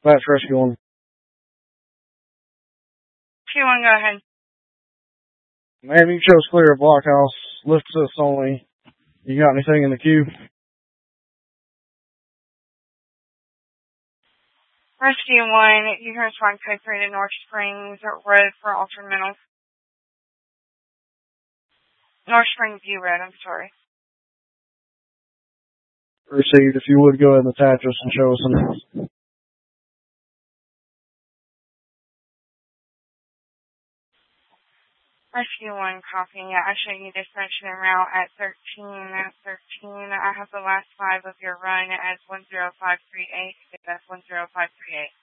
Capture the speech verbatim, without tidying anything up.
Dispatch Rescue one. Q one, go ahead. Ma'am, you chose clear of blockhouse. Lift assist only. You got anything in the queue? Rescue one, you heard one code three to North Springs Road for Altered Middle. North Spring View Road, I'm sorry. Received. If you would, go ahead and attach us and show us some. Rescue one, copy. I show you dispatch en route at thirteen thirteen. I have the last five of your run as one zero five three eight. That's one zero five three eight.